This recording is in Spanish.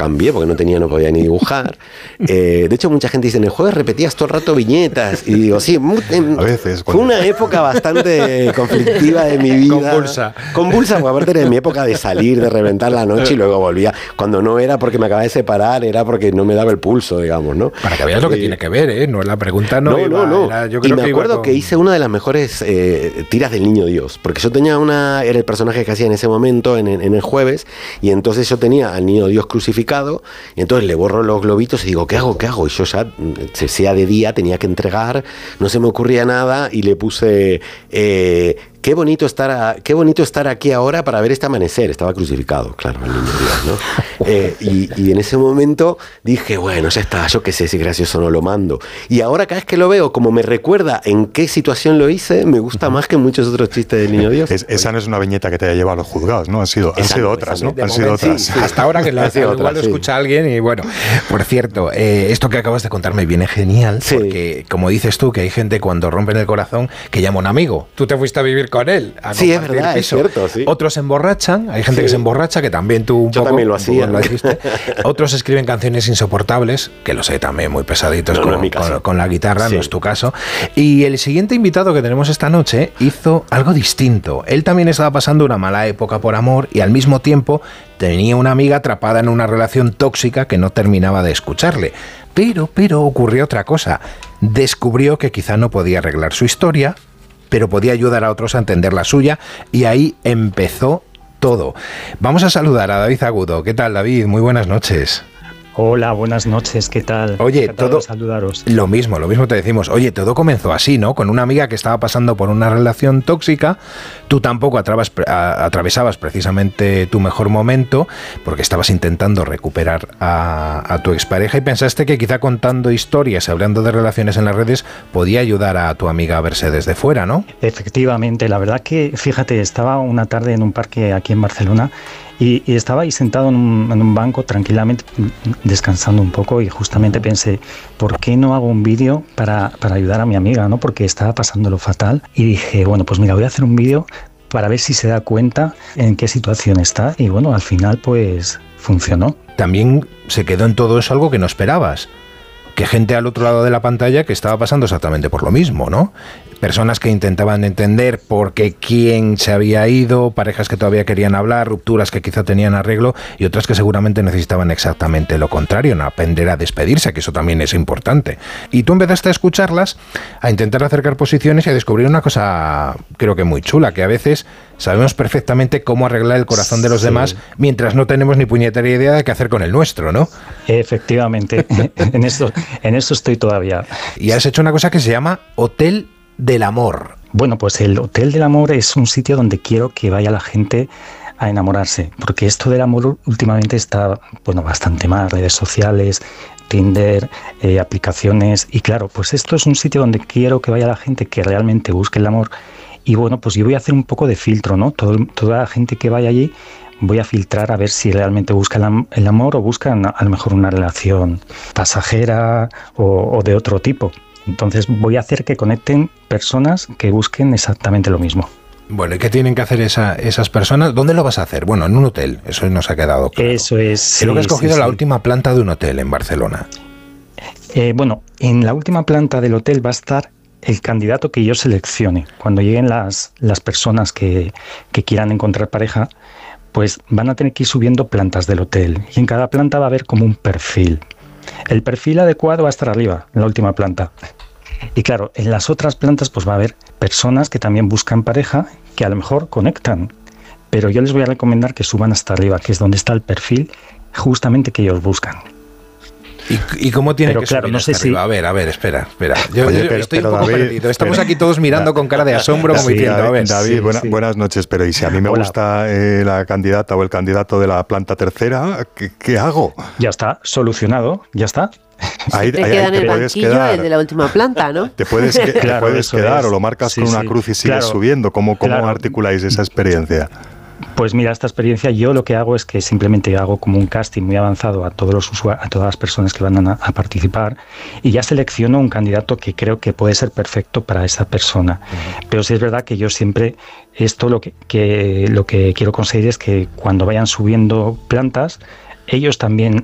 cambié porque no podía ni dibujar. De hecho, mucha gente dice, en el jueves repetías todo el rato viñetas. Y digo, sí, a veces. Fue una época bastante conflictiva de mi vida. Convulsa, porque aparte era mi época de salir, de reventar la noche y luego volvía. Cuando no era porque me acababa de separar, era porque no me daba el pulso, digamos, ¿no? Para que veas lo que tiene que ver, ¿eh? No, la pregunta no. Era, yo creo y me acuerdo que hice una de las mejores tiras del Niño Dios, porque yo tenía era el personaje que hacía en ese momento, en el jueves, y entonces yo tenía al Niño Dios crucificado, y entonces le borro los globitos y digo, ¿qué hago? Y yo ya, sea de día, tenía que entregar, no se me ocurría nada, y le puse... Qué bonito estar aquí ahora para ver este amanecer. Estaba crucificado, claro, el Niño Dios, ¿no? Y en ese momento dije, bueno, ya está, yo qué sé si gracioso no lo mando. Y ahora cada vez que lo veo, como me recuerda en qué situación lo hice, me gusta más que muchos otros chistes del Niño Dios. Esa no es una viñeta que te haya llevado a los juzgados, ¿no? Han sido otras, ¿no? Han sido otras. Sí. Hasta ahora que igual lo escucha alguien y bueno. Por cierto, esto que acabas de contar me viene genial, porque como dices tú, que hay gente cuando rompen el corazón que llama a un amigo. Tú te fuiste a vivir con él. Sí, es verdad, es cierto. Sí. Otros se emborrachan, hay gente que se emborracha, que también tú Yo también lo hacía. Otros escriben canciones insoportables, que lo sé también, muy pesaditos con la guitarra, no es tu caso. Y el siguiente invitado que tenemos esta noche hizo algo distinto. Él también estaba pasando una mala época por amor y al mismo tiempo tenía una amiga atrapada en una relación tóxica que no terminaba de escucharle. Pero ocurrió otra cosa. Descubrió que quizá no podía arreglar su historia, pero podía ayudar a otros a entender la suya, y ahí empezó todo. Vamos a saludar a David Agudo. ¿Qué tal, David? Muy buenas noches. Hola, buenas noches, ¿qué tal? Oye, todo saludaros. Lo mismo te decimos. Oye, todo comenzó así, ¿no? Con una amiga que estaba pasando por una relación tóxica. Tú tampoco atravesabas precisamente tu mejor momento, porque estabas intentando recuperar a tu expareja y pensaste que quizá contando historias, hablando de relaciones en las redes, podía ayudar a tu amiga a verse desde fuera, ¿no? Efectivamente, la verdad que, fíjate, estaba una tarde en un parque aquí en Barcelona y estaba ahí sentado en un banco tranquilamente descansando un poco y justamente pensé, ¿por qué no hago un vídeo para ayudar a mi amiga, ¿no? Porque estaba pasándolo fatal y dije, bueno, pues mira, voy a hacer un vídeo para ver si se da cuenta en qué situación está y bueno, al final pues funcionó. También se quedó en todo eso algo que no esperabas. Que gente al otro lado de la pantalla que estaba pasando exactamente por lo mismo, ¿no? Personas que intentaban entender por qué quién se había ido, parejas que todavía querían hablar, rupturas que quizá tenían arreglo y otras que seguramente necesitaban exactamente lo contrario, ¿no? Aprender a despedirse, que eso también es importante. Y tú empezaste a escucharlas, a intentar acercar posiciones y a descubrir una cosa, creo que muy chula, que a veces sabemos perfectamente cómo arreglar el corazón de los demás mientras no tenemos ni puñetera idea de qué hacer con el nuestro, ¿no? Efectivamente, en eso estoy todavía. Y has hecho una cosa que se llama Hotel del Amor. Bueno, pues el Hotel del Amor es un sitio donde quiero que vaya la gente a enamorarse, porque esto del amor últimamente está, bueno, bastante mal, redes sociales, Tinder, aplicaciones, y claro, pues esto es un sitio donde quiero que vaya la gente que realmente busque el amor. Y bueno, pues yo voy a hacer un poco de filtro, ¿no? Toda la gente que vaya allí voy a filtrar a ver si realmente buscan el amor o buscan a lo mejor una relación pasajera o de otro tipo. Entonces voy a hacer que conecten personas que busquen exactamente lo mismo. Bueno, ¿y qué tienen que hacer esas personas? ¿Dónde lo vas a hacer? Bueno, en un hotel, eso nos ha quedado claro. Eso es. Creo que has cogido la última planta de un hotel en Barcelona. Bueno, en la última planta del hotel va a estar el candidato que yo seleccione. Cuando lleguen las personas que quieran encontrar pareja, pues van a tener que ir subiendo plantas del hotel. Y en cada planta va a haber como un perfil. El perfil adecuado va a estar arriba, en la última planta. Y claro, en las otras plantas pues va a haber personas que también buscan pareja, que a lo mejor conectan. Pero yo les voy a recomendar que suban hasta arriba, que es donde está el perfil justamente que ellos buscan. ¿Y cómo tiene que subir hasta arriba? A ver, espera. Yo estoy un poco perdido. Estamos aquí todos mirando con cara de asombro, como diciendo, a ver. David, buenas noches, pero ¿y si a mí me gusta la candidata o el candidato de la planta tercera, ¿qué hago? Ya está, solucionado, ya está. Ahí te queda en el banquillo el de la última planta, ¿no? Te puedes quedar o lo marcas con una cruz y sigues subiendo. ¿Cómo articuláis esa experiencia? Pues mira, esta experiencia yo lo que hago es que simplemente hago como un casting muy avanzado a todos los usuarios, a todas las personas que van a participar, y ya selecciono un candidato que creo que puede ser perfecto para esa persona. Pero sí es verdad que yo siempre lo que quiero conseguir es que cuando vayan subiendo plantas, ellos también